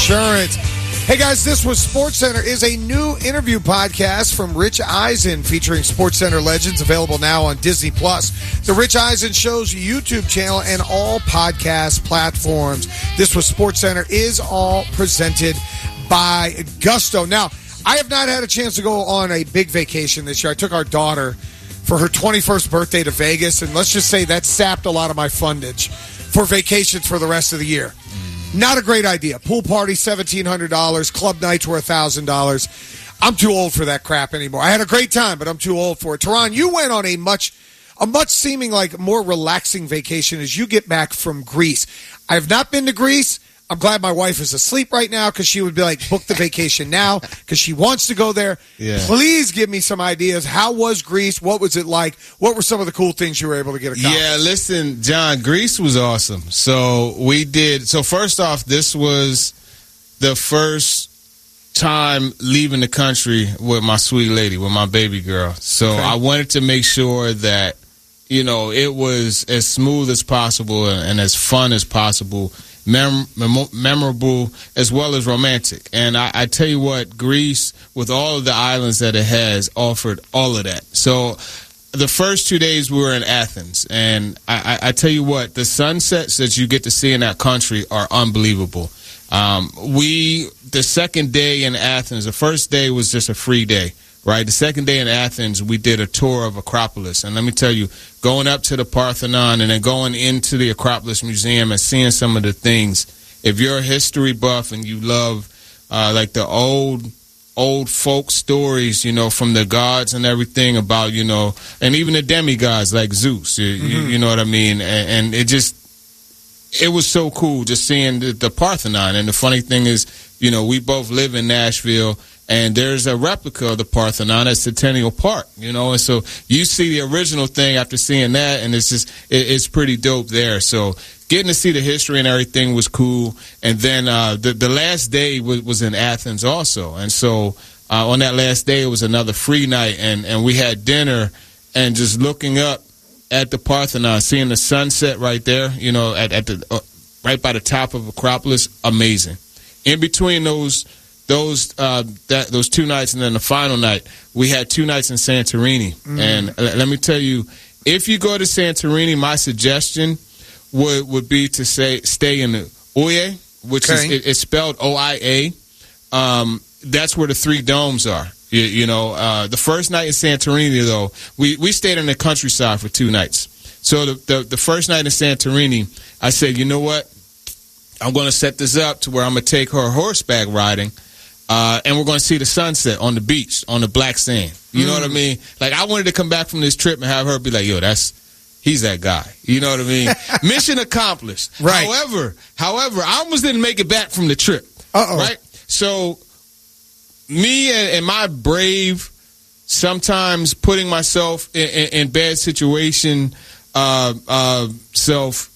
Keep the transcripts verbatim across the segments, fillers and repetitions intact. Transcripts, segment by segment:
Insurance. Hey guys, This Was SportsCenter is a new interview podcast from Rich Eisen featuring SportsCenter legends, available now on Disney Plus, the Rich Eisen Show's YouTube channel, and all podcast platforms. This Was SportsCenter is all presented by Gusto. Now, I have not had a chance to go on a big vacation this year. I took our daughter for her twenty-first birthday to Vegas, and let's just say that sapped a lot of my fundage for vacations for the rest of the year. Not a great idea. Pool party, seventeen hundred dollars. Club nights were one thousand dollars. I'm too old for that crap anymore. I had a great time, but I'm too old for it. Teron, you went on a much, a much seeming like more relaxing vacation as you get back from Greece. I have not been to Greece. I'm glad my wife is asleep right now because she would be like, book the vacation now because she wants to go there. Yeah. Please give me some ideas. How was Greece? What was it like? What were some of the cool things you were able to get accomplished? Yeah, listen, John, Greece was awesome. So we did. So first off, this was the first time leaving the country with my sweet lady, with my baby girl. So Okay. I wanted to make sure that, you know, it was as smooth as possible and, and as fun as possible. Mem- mem- memorable as well as romantic. And I, I tell you what, Greece, with all of the islands that it has, offered all of that. So the first two days we were in Athens, and I, I, I tell you what, the sunsets that you get to see in that country are unbelievable. Um, we, the second day in Athens, the first day was just a free day. Right, the second day in Athens, we did a tour of Acropolis. And let me tell you, going up to the Parthenon and then going into the Acropolis Museum and seeing some of the things, if you're a history buff and you love uh, like the old old folk stories, you know, from the gods and everything about, you know, and even the demigods like Zeus, you, mm-hmm. you, you know what I mean? And, and it just, it was so cool just seeing the, the Parthenon. And the funny thing is, you know, we both live in Nashville, and there's a replica of the Parthenon at Centennial Park, you know, and so you see the original thing after seeing that, and it's just, it, it's pretty dope there. So getting to see the history and everything was cool. And then uh, the, the last day was, was in Athens also. And so uh, on that last day, it was another free night, and, and we had dinner, and just looking up at the Parthenon, seeing the sunset right there, you know, at, at the uh, right by the top of Acropolis, amazing. In between those Those uh, that those two nights and then the final night, we had two nights in Santorini. Mm. And uh, let me tell you, if you go to Santorini, my suggestion would would be to say stay in the Oia, which okay. is it, it's spelled O I A. Um, that's where the three domes are. You, you know, uh, the first night in Santorini, though, we, we stayed in the countryside for two nights. So the, the the first night in Santorini, I said, you know what? I'm going to set this up to where I'm going to take her horseback riding. Uh, and we're going to see the sunset on the beach, on the black sand. You mm. know what I mean? Like, I wanted to come back from this trip and have her be like, yo, that's, he's that guy. You know what I mean? Mission accomplished. Right. However, however, I almost didn't make it back from the trip. Uh-oh. Right? So, me and, and my brave, sometimes putting myself in, in, in bad situation, uh, uh, self,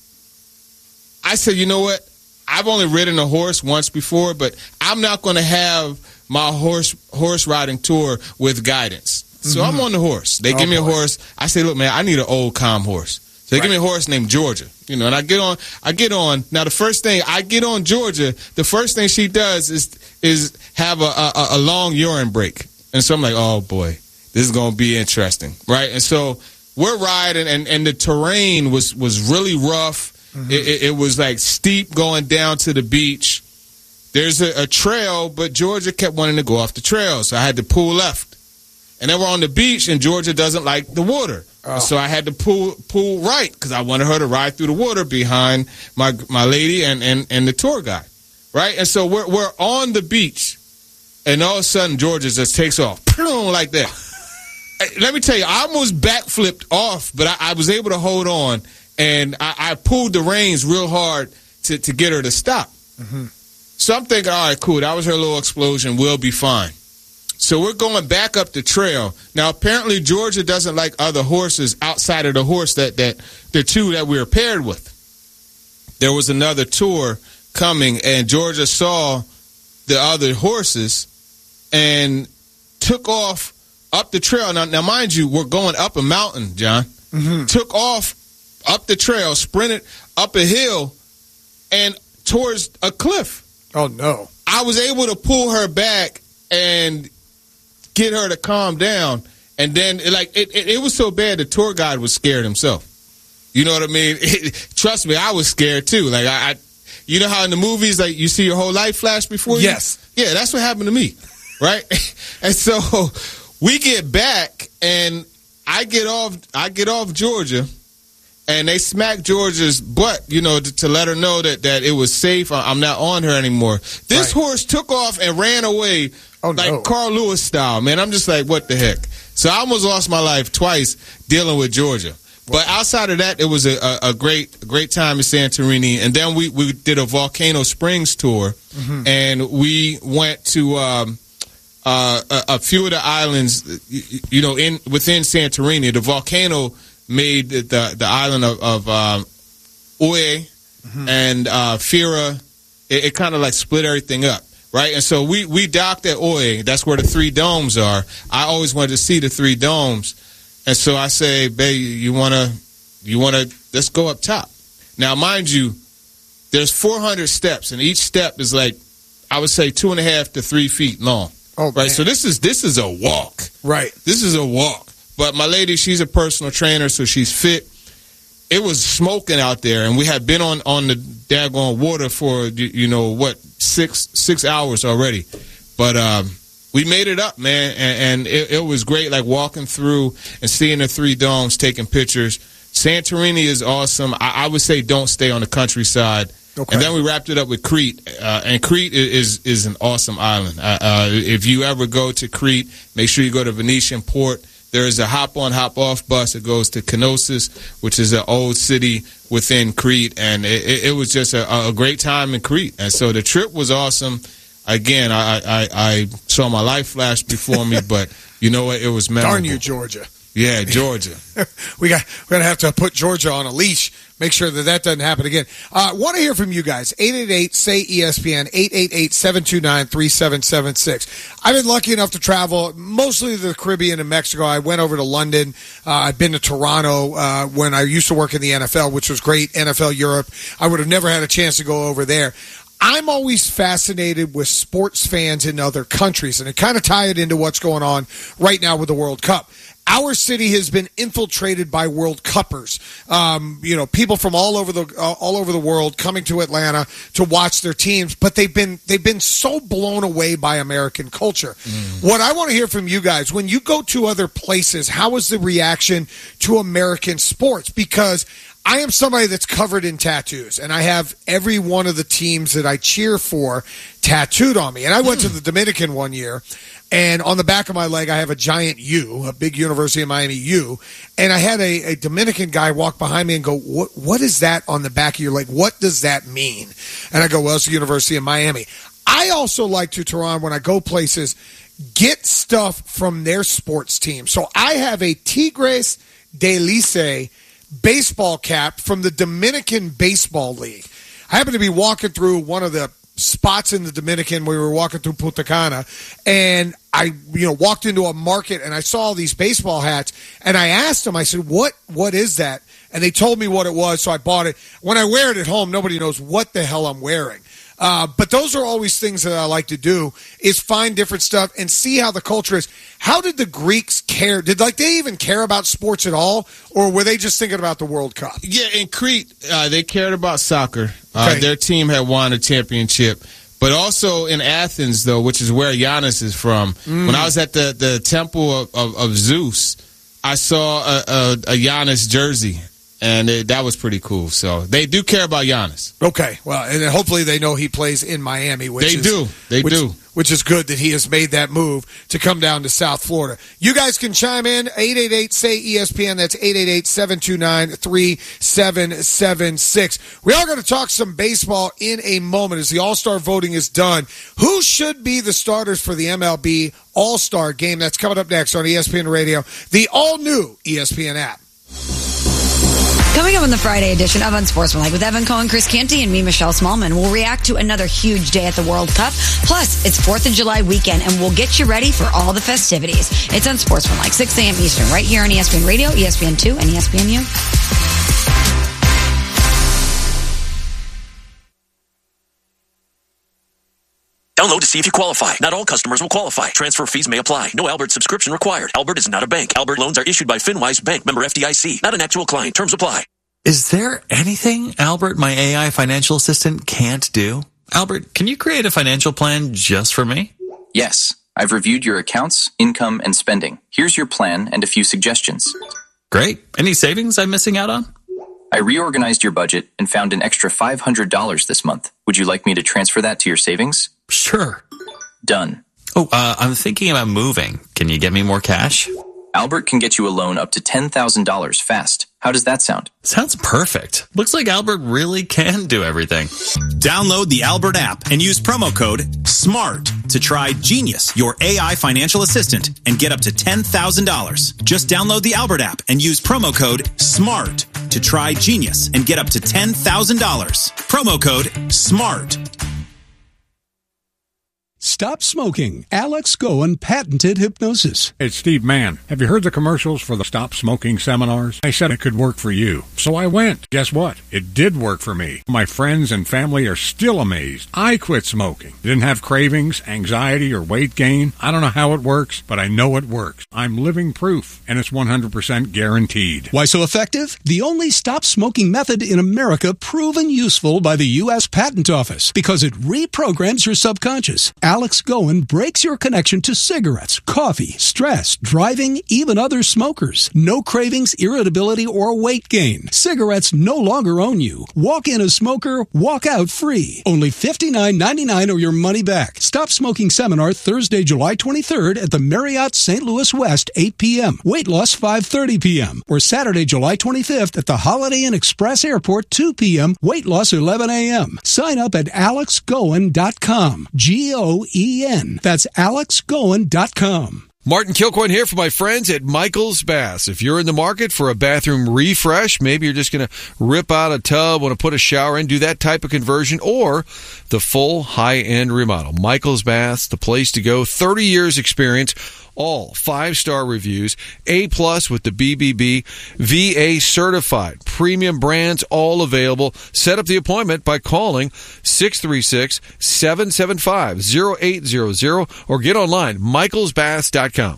I said, you know what? I've only ridden a horse once before, but I'm not going to have my horse horse riding tour with guidance. So mm-hmm. I'm on the horse. They oh, give me boy. a horse. I say, look, man, I need an old, calm horse. So they right. give me a horse named Georgia. You know, and I get on. I get on. Now, the first thing I get on Georgia, the first thing she does is is have a, a, a long urine break. And so I'm like, oh, boy, this is going to be interesting. Right? And so we're riding, and, and the terrain was, was really rough. Mm-hmm. It, it, it was like steep going down to the beach. There's a, a trail, but Georgia kept wanting to go off the trail, so I had to pull left. And then we're on the beach, and Georgia doesn't like the water. Oh. So I had to pull pull right because I wanted her to ride through the water behind my my lady and, and, and the tour guide. Right? And so we're we're on the beach, and all of a sudden Georgia just takes off like that. Let me tell you, I almost backflipped off, but I, I was able to hold on. And I, I pulled the reins real hard to, to get her to stop. Mm-hmm. So I'm thinking, all right, cool. That was her little explosion. We'll be fine. So we're going back up the trail. Now, apparently, Georgia doesn't like other horses outside of the horse that, that the two that we were paired with. There was another tour coming, and Georgia saw the other horses and took off up the trail. Now, now mind you, we're going up a mountain, John. Mm-hmm. Took off up the trail, sprinted up a hill, and towards a cliff. Oh, no. I I was able to pull her back and get her to calm down. And then, like, it, it, it was so bad the tour guide was scared himself. You know what I mean? It, trust me, I was scared too. Like, I, I, you know how in the movies, like, you see your whole life flash before you? Yes. Yeah, that's what happened to me, right? And so we get back, and I get off. I get off Georgia, and they smack Georgia's butt, you know, to, to let her know that, that it was safe. I'm not on her anymore. This right. horse took off and ran away, oh, like no. Carl Lewis style. Man, I'm just like, what the heck? So I almost lost my life twice dealing with Georgia. But outside of that, it was a, a, a great a great time in Santorini. And then we, we did a Volcano Springs tour, mm-hmm. and we went to um, uh, a, a few of the islands, you know, in within Santorini. The volcano made the the, the island of, of um, Ué mm-hmm. and uh, Fira. It, it kind of like split everything up. Right, and so we, we docked at Ué. That's where the three domes are. I always wanted to see the three domes, and so I say, babe, you wanna, you wanna, let's go up top. Now, mind you, there's four hundred steps, and each step is like, I would say two and a half to three feet long. Oh, right. Man. So this is this is a walk. Right. This is a walk. But my lady, she's a personal trainer, so she's fit. It was smoking out there, and we had been on, on the daggone water for, you know, what, six six hours already. But um, we made it up, man, and, and it, it was great, like walking through and seeing the three domes, taking pictures. Santorini is awesome. I, I would say don't stay on the countryside. Okay. And then we wrapped it up with Crete, uh, and Crete is is an awesome island. Uh, uh, if you ever go to Crete, make sure you go to Venetian Port. There is a hop-on, hop-off bus that goes to Knossos, which is an old city within Crete, and it, it was just a, a great time in Crete. And so the trip was awesome. Again, I, I, I saw my life flash before me, but you know what? It was memorable. Darn you, Georgia. Yeah, Georgia. we got we're gonna have to put Georgia on a leash. Make sure that that doesn't happen again. I uh, want to hear from you guys. eight eight eight, S A Y, E S P N, eight eight eight, seven two nine, three seven seven six. I've been lucky enough to travel mostly to the Caribbean and Mexico. I went over to London. Uh, I've been to Toronto uh, when I used to work in the N F L, which was great. N F L Europe. I would have never had a chance to go over there. I'm always fascinated with sports fans in other countries, and it kind of tied into what's going on right now with the World Cup. Our city has been infiltrated by World Cuppers. Um, you know, people from all over the uh, all over the world coming to Atlanta to watch their teams, but they've been they've been so blown away by American culture. Mm. What I want to hear from you guys, when you go to other places, how is the reaction to American sports? Because I am somebody that's covered in tattoos, and I have every one of the teams that I cheer for tattooed on me. And I went mm. to the Dominican one year, and on the back of my leg, I have a giant U, a big University of Miami U. And I had a, a Dominican guy walk behind me and go, what, what is that on the back of your leg? What does that mean? And I go, well, it's the University of Miami. I also like to, Tehran, when I go places, get stuff from their sports team. So I have a Tigres del Licey baseball cap from the Dominican Baseball League. I happened to be walking through one of the spots in the Dominican. We were walking through Punta Cana, and I, you know, walked into a market, and I saw all these baseball hats, and I asked them, I said, what, what is that? And they told me what it was, so I bought it. When I wear it at home, nobody knows what the hell I'm wearing. Uh, but those are always things that I like to do, is find different stuff and see how the culture is. How did the Greeks care? Did like they even care about sports at all, or were they just thinking about the World Cup? Yeah, in Crete, uh, they cared about soccer. Uh, okay. Their team had won a championship. But also in Athens, though, which is where Giannis is from, mm. when I was at the, the temple of, of, of Zeus, I saw a, a, a Giannis jersey. And it, that was pretty cool. So they do care about Giannis. Okay. Well, and then hopefully they know he plays in Miami. Which they is, do. They which, do. Which is good that he has made that move to come down to South Florida. You guys can chime in. eight eight eight, S A Y, E S P N. That's eight eight eight, seven two nine, three seven seven six. We are going to talk some baseball in a moment as the All-Star voting is done. Who should be the starters for the M L B All-Star game? That's coming up next on E S P N Radio, the all-new E S P N app. Coming up on the Friday edition of Unsportsmanlike with Evan Cohen, Chris Canty, and me, Michelle Smallman, we'll react to another huge day at the World Cup. Plus, it's fourth of July weekend, and we'll get you ready for all the festivities. It's Unsportsmanlike, six a.m. Eastern, right here on E S P N Radio, E S P N two, and E S P N U. Download to see if you qualify. Not all customers will qualify. Transfer fees may apply. No Albert subscription required. Albert is not a bank. Albert loans are issued by FinWise Bank, member F D I C. Not an actual client. Terms apply. Is there anything Albert, my A I financial assistant, can't do? Albert, can you create a financial plan just for me? Yes. I've reviewed your accounts, income, and spending. Here's your plan and a few suggestions. Great. Any savings I'm missing out on? I reorganized your budget and found an extra five hundred dollars this month. Would you like me to transfer that to your savings? Sure. Done. Oh, uh, I'm thinking about moving. Can you get me more cash? Albert can get you a loan up to ten thousand dollars fast. How does that sound? Sounds perfect. Looks like Albert really can do everything. Download the Albert app and use promo code SMART to try Genius, your A I financial assistant, and get up to ten thousand dollars. Just download the Albert app and use promo code SMART to try Genius and get up to ten thousand dollars. Promo code SMART. Stop smoking. Alex Goen patented hypnosis. It's Steve Mann. Have you heard the commercials for the Stop Smoking seminars? They said it could work for you. So I went. Guess what? It did work for me. My friends and family are still amazed. I quit smoking. Didn't have cravings, anxiety, or weight gain. I don't know how it works, but I know it works. I'm living proof, and it's one hundred percent guaranteed. Why so effective? The only stop smoking method in America proven useful by the U S Patent Office because it reprograms your subconscious. Alex Goen breaks your connection to cigarettes, coffee, stress, driving, even other smokers. No cravings, irritability, or weight gain. Cigarettes no longer own you. Walk in a smoker, walk out free. Only fifty-nine ninety-nine or your money back. Stop Smoking Seminar Thursday, July twenty-third at the Marriott Saint Louis West, eight p.m. Weight loss, five thirty p.m. Or Saturday, July twenty-fifth at the Holiday Inn Express Airport, two p.m. Weight loss, eleven a.m. Sign up at alex goen dot com. G O E N. That's alex goen dot com. Martin Kilcoyne here for my friends at Michael's Baths. If you're in the market for a bathroom refresh, maybe you're just going to rip out a tub, want to put a shower in, do that type of conversion, or the full high-end remodel. Michael's Baths, the place to go. thirty years experience, all five-star reviews, A-plus with the B B B, V A certified, premium brands, all available. Set up the appointment by calling six three six, seven seven five, zero eight zero zero or get online, michaels baths dot com.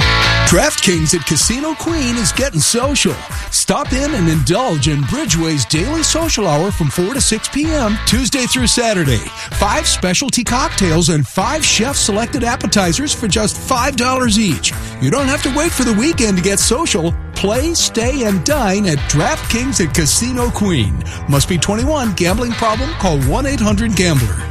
DraftKings at Casino Queen is getting social. Stop in and indulge in Bridgeway's daily social hour from four to six p.m. Tuesday through Saturday. Five specialty cocktails and five chef-selected appetizers for just five dollars each. You don't have to wait for the weekend to get social. Play, stay, and dine at DraftKings at Casino Queen. Must be twenty-one. Gambling problem? Call one eight hundred gambler.